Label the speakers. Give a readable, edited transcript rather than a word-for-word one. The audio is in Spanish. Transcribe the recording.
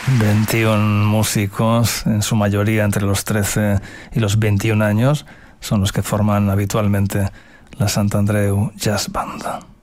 Speaker 1: 21 músicos, en su mayoría entre los 13 y los 21 años, son los que forman habitualmente la Sant Andreu Jazz Band.